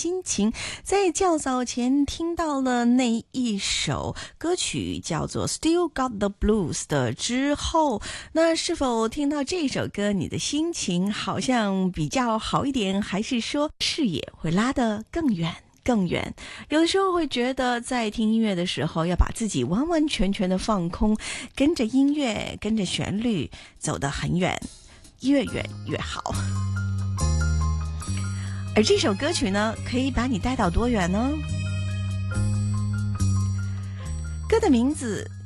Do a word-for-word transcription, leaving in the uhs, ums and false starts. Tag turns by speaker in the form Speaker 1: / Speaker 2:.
Speaker 1: 心情。在较早前听到了那一首歌曲叫做 Still Got the Blues 的之后，那是否听到这首歌你的心情好像比较好一点，还是说视野会拉得更远更远？有的时候会觉得在听音乐的时候要把自己完完全全的放空，跟着音乐跟着旋律走得很远，越远越好。而这首歌曲呢，可以把你带到多远呢？歌的名字